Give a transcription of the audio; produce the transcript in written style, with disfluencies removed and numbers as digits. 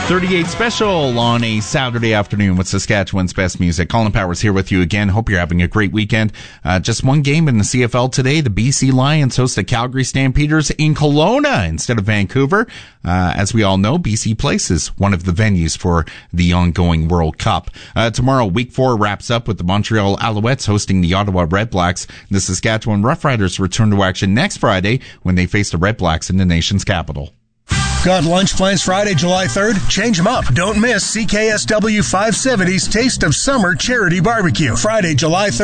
38 special on a Saturday afternoon with Saskatchewan's best music. Colin Powers here with you again. Hope you're having a great weekend. Just one game in the CFL today. The BC Lions host the Calgary Stampeders in Kelowna instead of Vancouver. As we all know, BC Place is one of the venues for the ongoing World Cup. Tomorrow, Week 4 wraps up with the Montreal Alouettes hosting the Ottawa Redblacks. The Saskatchewan Roughriders return to action next Friday when they face the Redblacks in the nation's capital. Got lunch plans Friday, July 3rd? Change them up. Don't miss CKSW 570's Taste of Summer Charity Barbecue. Friday, July 3rd.